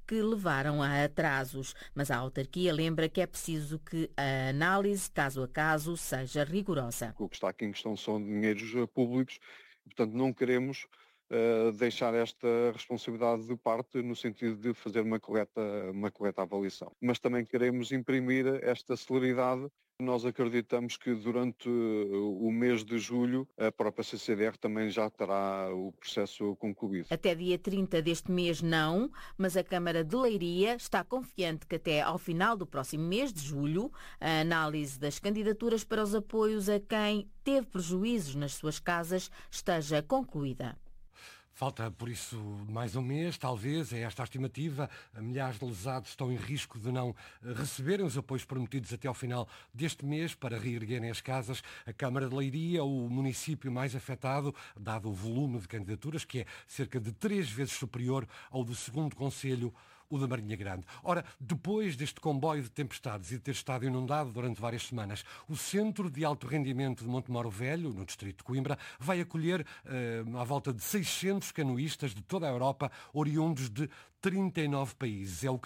que levaram a atrasos. Mas a autarquia lembra que é preciso que a análise, caso a caso, seja rigorosa. O que está aqui em questão são dinheiros públicos, portanto não queremos deixar esta responsabilidade de parte no sentido de fazer uma correta avaliação. Mas também queremos imprimir esta celeridade. Nós acreditamos que durante o mês de julho a própria CCDR também já terá o processo concluído. Até dia 30 deste mês não, mas a Câmara de Leiria está confiante que até ao final do próximo mês de julho a análise das candidaturas para os apoios a quem teve prejuízos nas suas casas esteja concluída. Falta, por isso, mais um mês, talvez, é esta a estimativa. Milhares de lesados estão em risco de não receberem os apoios prometidos até ao final deste mês para reerguerem as casas. A Câmara de Leiria, o município mais afetado, dado o volume de candidaturas, que é cerca de 3 vezes superior ao do segundo concelho, o da Marinha Grande. Ora, depois deste comboio de tempestades e de ter estado inundado durante várias semanas, o Centro de Alto Rendimento de Montemoro Velho, no distrito de Coimbra, vai acolher à volta de 600 canoístas de toda a Europa, oriundos de 39 países. É o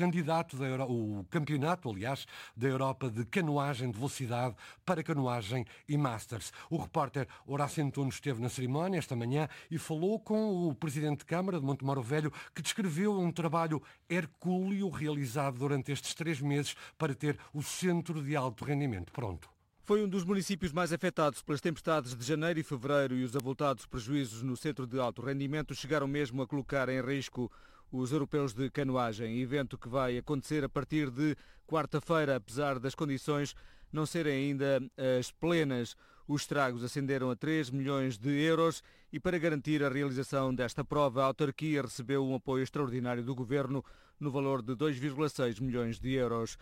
campeonato, aliás, da Europa de canoagem de velocidade para canoagem e masters. O repórter Horácio Antunes esteve na cerimónia esta manhã e falou com o presidente de Câmara de Montemoro Velho, que descreveu um trabalho hercúleo realizado durante estes 3 meses para ter o Centro de Alto Rendimento pronto. Foi um dos municípios mais afetados pelas tempestades de janeiro e fevereiro e os avultados prejuízos no Centro de Alto Rendimento chegaram mesmo a colocar em risco os europeus de canoagem, evento que vai acontecer a partir de quarta-feira, apesar das condições não serem ainda as plenas. Os estragos ascenderam a 3 milhões de euros e para garantir a realização desta prova, a autarquia recebeu um apoio extraordinário do Governo no valor de 2,6 milhões de euros.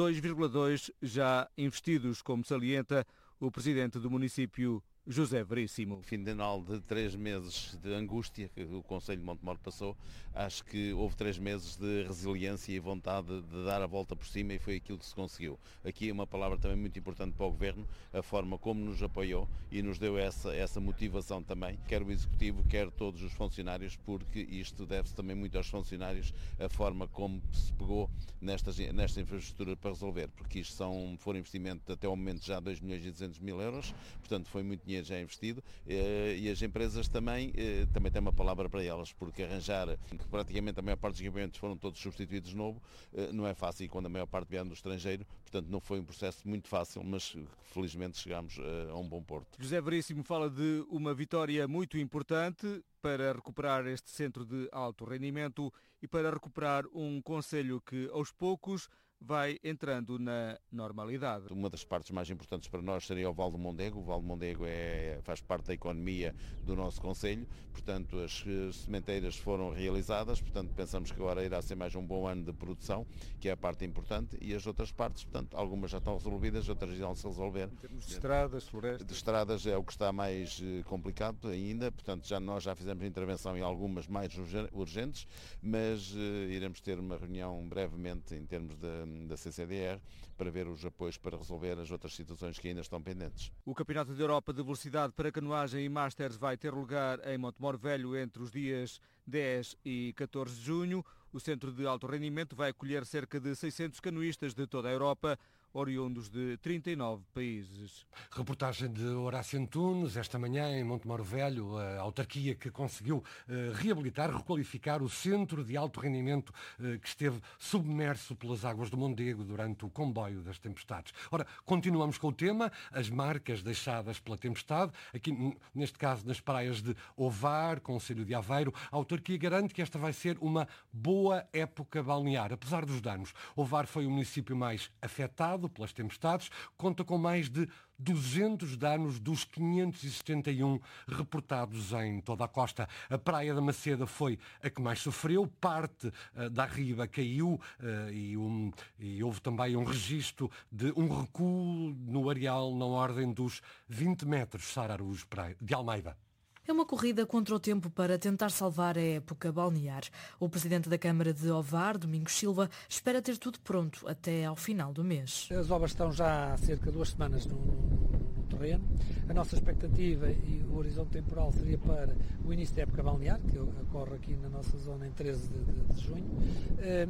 2,2 já investidos, como salienta o presidente do município, José Veríssimo. Fim de final de 3 meses de angústia que o Concelho de Montemoro passou, acho que houve 3 meses de resiliência e vontade de dar a volta por cima e foi aquilo que se conseguiu. Aqui é uma palavra também muito importante para o Governo, a forma como nos apoiou e nos deu essa motivação também, quer o Executivo, quer todos os funcionários, porque isto deve-se também muito aos funcionários, a forma como se pegou nesta infraestrutura para resolver, porque isto foram investimento até ao momento já 2 milhões e 200 mil euros, portanto foi muito dinheiro já investido e as empresas também têm uma palavra para elas, porque arranjar que praticamente a maior parte dos equipamentos foram todos substituídos de novo, não é fácil quando a maior parte vieram do estrangeiro, portanto não foi um processo muito fácil, mas felizmente chegámos a um bom porto. José Veríssimo fala de uma vitória muito importante para recuperar este centro de alto rendimento e para recuperar um concelho que aos poucos vai entrando na normalidade. Uma das partes mais importantes para nós seria o Val do Mondego. O Val do Mondego faz parte da economia do nosso concelho, portanto as sementeiras foram realizadas, portanto pensamos que agora irá ser mais um bom ano de produção, que é a parte importante, e as outras partes, portanto, algumas já estão resolvidas, outras irão se resolver. Em termos de estradas, florestas? De estradas é o que está mais complicado ainda, portanto nós já fizemos intervenção em algumas mais urgentes, mas iremos ter uma reunião brevemente em termos da CCDR para ver os apoios para resolver as outras situações que ainda estão pendentes. O Campeonato da Europa de Velocidade para Canoagem e Masters vai ter lugar em Montemoro Velho entre os dias 10 e 14 de junho. O Centro de Alto Rendimento vai acolher cerca de 600 canoístas de toda a Europa, oriundos de 39 países. Reportagem de Horácio Antunes, esta manhã em Montemoro Velho, a autarquia que conseguiu reabilitar, requalificar o centro de alto rendimento que esteve submerso pelas águas do Mondego durante o comboio das tempestades. Ora, continuamos com o tema, as marcas deixadas pela tempestade, aqui neste caso nas praias de Ovar, concelho de Aveiro. A autarquia garante que esta vai ser uma boa época balnear, apesar dos danos. Ovar foi o município mais afetado pelas tempestades, conta com mais de 200 danos dos 571 reportados em toda a costa. A Praia da Maceda foi a que mais sofreu, parte da riba caiu e houve também um registro de um recuo no areal na ordem dos 20 metros, Sara Araújo de Almeida. É uma corrida contra o tempo para tentar salvar a época balnear. O presidente da Câmara de Ovar, Domingos Silva, espera ter tudo pronto até ao final do mês. As obras estão já há cerca de 2 semanas no terreno. A nossa expectativa e o horizonte temporal seria para o início da época balnear, que ocorre aqui na nossa zona em 13 de junho.